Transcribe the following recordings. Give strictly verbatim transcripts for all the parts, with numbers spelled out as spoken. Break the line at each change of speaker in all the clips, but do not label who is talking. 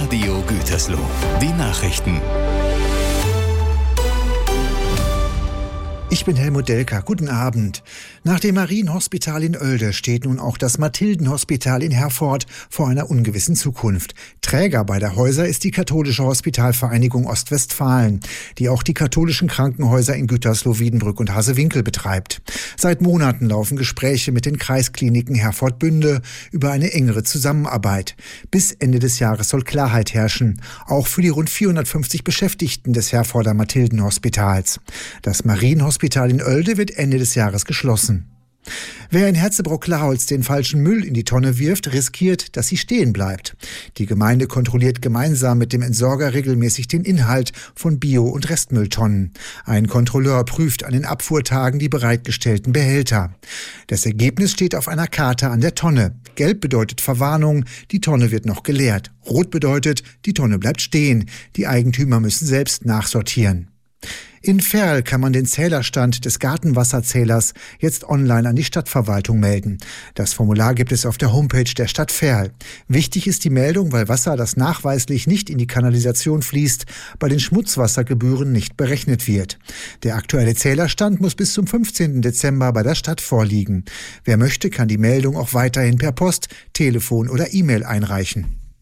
Radio Gütersloh. Die Nachrichten.
Ich bin Helmut Delker. Guten Abend. Nach dem Marienhospital in Oelde steht nun auch das Mathildenhospital in Herford vor einer ungewissen Zukunft. Träger beider Häuser ist die Katholische Hospitalvereinigung Ostwestfalen, die auch die katholischen Krankenhäuser in Gütersloh, Wiedenbrück und Hasewinkel betreibt. Seit Monaten laufen Gespräche mit den Kreiskliniken Herford-Bünde über eine engere Zusammenarbeit. Bis Ende des Jahres soll Klarheit herrschen, auch für die rund vierhundertfünfzig Beschäftigten des Herforder Mathildenhospitals. Das Marienhospital Hospital in Oelde wird Ende des Jahres geschlossen. Wer in Herzebrock-Laholz den falschen Müll in die Tonne wirft, riskiert, dass sie stehen bleibt. Die Gemeinde kontrolliert gemeinsam mit dem Entsorger regelmäßig den Inhalt von Bio- und Restmülltonnen. Ein Kontrolleur prüft an den Abfuhrtagen die bereitgestellten Behälter. Das Ergebnis steht auf einer Karte an der Tonne. Gelb bedeutet Verwarnung, die Tonne wird noch geleert. Rot bedeutet, die Tonne bleibt stehen. Die Eigentümer müssen selbst nachsortieren. In Verl kann man den Zählerstand des Gartenwasserzählers jetzt online an die Stadtverwaltung melden. Das Formular gibt es auf der Homepage der Stadt Verl. Wichtig ist die Meldung, weil Wasser, das nachweislich nicht in die Kanalisation fließt, bei den Schmutzwassergebühren nicht berechnet wird. Der aktuelle Zählerstand muss bis zum fünfzehnten Dezember bei der Stadt vorliegen. Wer möchte, kann die Meldung auch weiterhin per Post, Telefon oder E-Mail einreichen.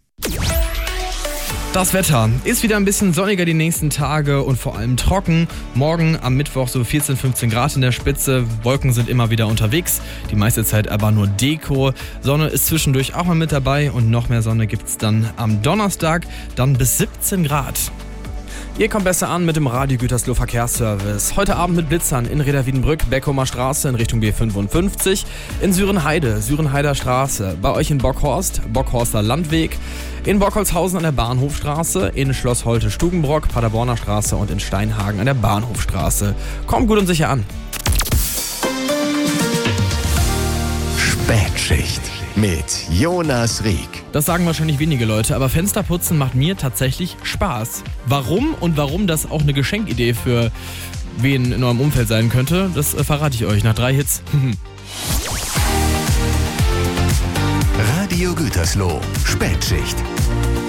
Das Wetter ist wieder ein bisschen sonniger die nächsten Tage und vor allem trocken. Morgen am Mittwoch so vierzehn, fünfzehn Grad in der Spitze. Wolken sind immer wieder unterwegs. Die meiste Zeit aber nur Deko. Sonne ist zwischendurch auch mal mit dabei und noch mehr Sonne gibt es dann am Donnerstag. Dann bis siebzehn Grad. Ihr kommt besser an mit dem Radio Gütersloh Verkehrsservice. Heute Abend mit Blitzern in Reda-Wiedenbrück, Beckumer Straße in Richtung B fünfundfünfzig, in Sürenheide, Sürenheider Straße, bei euch in Bockhorst, Bockhorster Landweg, in Bockholzhausen an der Bahnhofstraße, in Schloss Holte-Stubenbrock, Paderborner Straße und in Steinhagen an der Bahnhofstraße. Kommt gut und sicher an.
Spätschicht mit Jonas Rieck.
Das sagen wahrscheinlich wenige Leute, aber Fensterputzen macht mir tatsächlich Spaß. Warum und warum das auch eine Geschenkidee für wen in eurem Umfeld sein könnte, das äh, verrate ich euch nach drei Hits.
Radio Gütersloh, Spätschicht.